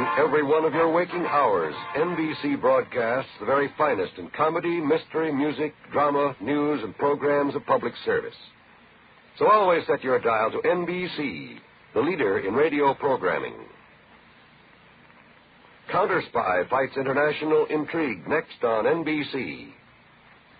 every one of your waking hours, NBC broadcasts the very finest in comedy, mystery, music, drama, news, and programs of public service. So always set your dial to NBC, the leader in radio programming. Counter Spy fights international intrigue next on NBC.